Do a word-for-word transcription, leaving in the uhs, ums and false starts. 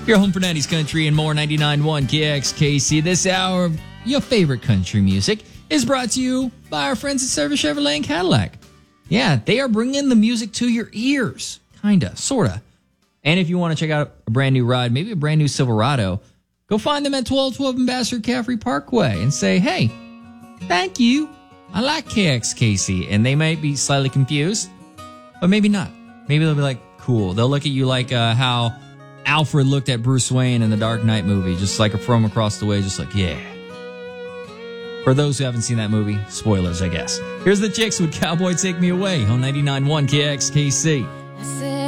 Your home for nineties country and more, ninety-nine point one K X K C. This hour of your favorite country music is brought to you by our friends at Service Chevrolet and Cadillac. Yeah, they are bringing the music to your ears. Kinda, sorta. And if you want to check out a brand new ride, maybe a brand new Silverado, go find them at twelve twelve Ambassador Caffrey Parkway and say, hey, thank you. I like K X K C. And they might be slightly confused, but maybe not. Maybe they'll be like, cool. They'll look at you like uh, how Alfred looked at Bruce Wayne in the Dark Knight movie, just like from across the way, just like, yeah. For those who haven't seen that movie, spoilers, I guess. Here's the Chicks with Cowboy Take Me Away on ninety-nine point one K X K C.